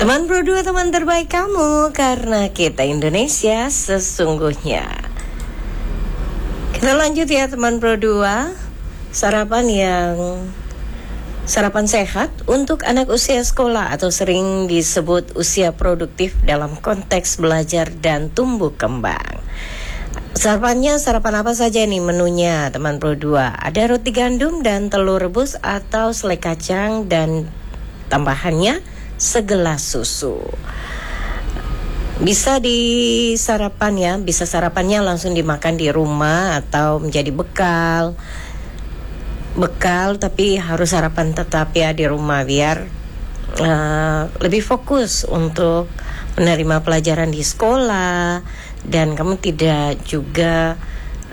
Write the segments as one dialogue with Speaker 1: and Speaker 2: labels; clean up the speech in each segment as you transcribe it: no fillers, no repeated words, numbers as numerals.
Speaker 1: Teman Pro 2, teman terbaik kamu, karena kita Indonesia sesungguhnya. Kita lanjut ya teman Pro 2. Sarapan sehat untuk anak usia sekolah atau sering disebut usia produktif dalam konteks belajar dan tumbuh kembang. Sarapan apa saja nih menunya teman Pro 2? Ada roti gandum dan telur rebus atau selai kacang dan tambahannya segelas susu. Bisa bisa sarapannya langsung dimakan di rumah atau menjadi bekal tapi harus sarapan tetap ya di rumah biar lebih fokus untuk menerima pelajaran di sekolah dan kamu tidak juga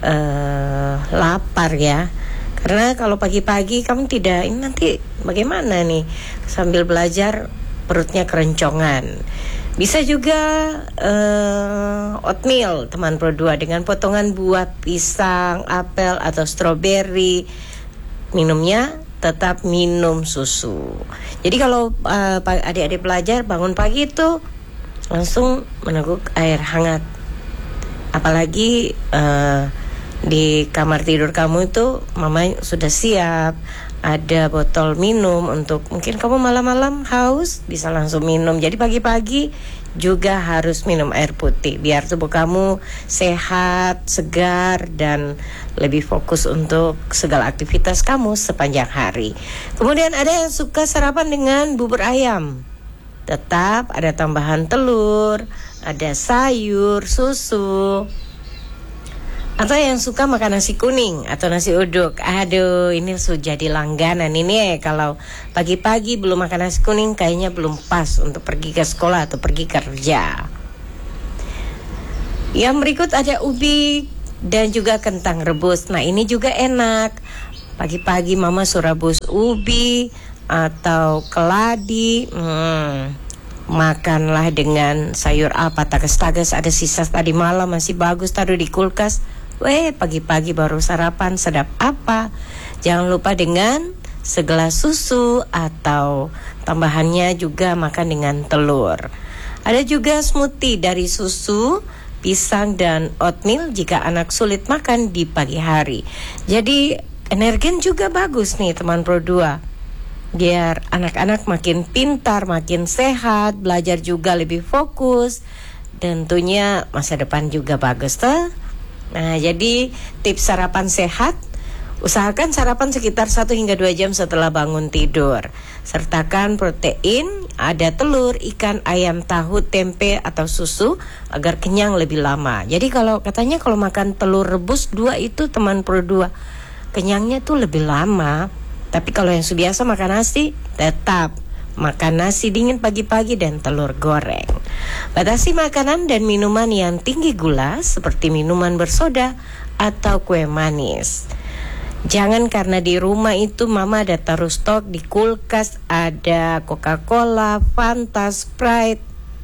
Speaker 1: lapar ya. Karena kalau pagi-pagi kamu tidak, ini nanti bagaimana nih sambil belajar perutnya keroncongan. Bisa juga oatmeal teman Pro 2 dengan potongan buah pisang, apel atau stroberi. Minumnya tetap minum susu. Jadi kalau adik-adik belajar bangun pagi itu langsung meneguk air hangat. Apalagi di kamar tidur kamu itu mama sudah siap, ada botol minum untuk mungkin kamu malam-malam haus bisa langsung minum. Jadi pagi-pagi juga harus minum air putih biar tubuh kamu sehat, segar dan lebih fokus untuk segala aktivitas kamu sepanjang hari. Kemudian ada yang suka sarapan dengan bubur ayam. Tetap ada tambahan telur, ada sayur, susu. Atau yang suka makan nasi kuning atau nasi uduk. Aduh, ini sudah jadi langganan ini kalau pagi-pagi belum makan nasi kuning kayaknya belum pas untuk pergi ke sekolah atau pergi kerja. Yang berikut ada ubi dan juga kentang rebus. Nah, ini juga enak. Pagi-pagi mama suruh rebus ubi atau keladi. Makanlah dengan sayur apa, tagas-tagas ada sisa tadi malam masih bagus taruh di kulkas. Pagi-pagi baru sarapan sedap apa. Jangan lupa dengan segelas susu atau tambahannya juga makan dengan telur. Ada juga smoothie dari susu, pisang dan oatmeal jika anak sulit makan di pagi hari. Jadi energen juga bagus nih teman Pro 2. Biar anak-anak makin pintar, makin sehat, belajar juga lebih fokus. Tentunya masa depan juga bagus tuh. Nah, jadi tips sarapan sehat, usahakan sarapan sekitar 1 hingga 2 jam setelah bangun tidur. Sertakan protein, ada telur, ikan, ayam, tahu, tempe atau susu agar kenyang lebih lama. Jadi kalau makan telur rebus 2 itu teman Pro 2, kenyangnya tuh lebih lama. Tapi kalau yang biasa makan nasi, tetap makan nasi dingin pagi-pagi dan telur goreng. Batasi makanan dan minuman yang tinggi gula seperti minuman bersoda atau kue manis. Jangan karena di rumah itu mama ada taruh stok di kulkas, ada Coca-Cola, Fanta, Sprite.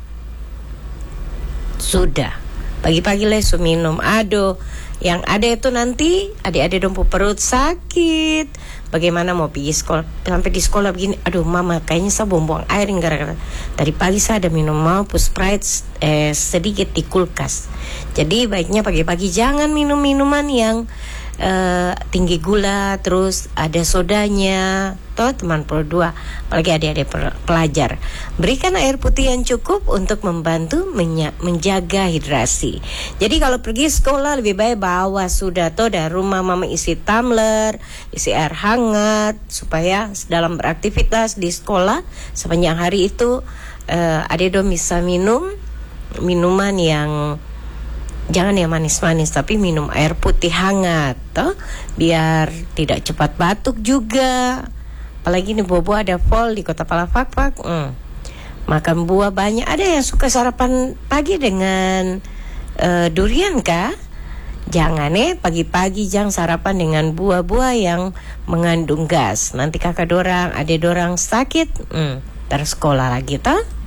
Speaker 1: Sudah, pagi-pagi lesu minum. Aduh, yang ada itu nanti adik-adik dompu perut sakit. Bagaimana mau pergi sekolah, sampai di sekolah begini, aduh mama kayaknya saya buang air gara-gara tadi pagi saya ada minum maupun Sprite sedikit di kulkas. Jadi baiknya pagi-pagi jangan minum minuman yang tinggi gula, terus ada sodanya. Toh teman Pro 2, apalagi adik-adik pelajar, berikan air putih yang cukup untuk membantu menjaga hidrasi. Jadi kalau pergi sekolah lebih baik bawa sudah dari rumah mama isi tumbler, isi air hangat supaya dalam beraktivitas di sekolah sepanjang hari itu adik bisa minum minuman yang jangan yang manis-manis, tapi minum air putih hangat toh, biar tidak cepat batuk juga. Apalagi ini buah-buah ada fol di Kota Palafak. Makan buah banyak. Ada yang suka sarapan pagi dengan durian kah? Jangan pagi-pagi jangan sarapan dengan buah-buah yang mengandung gas. Nanti kakak dorang, adik dorang sakit, terus sekolah lagi toh.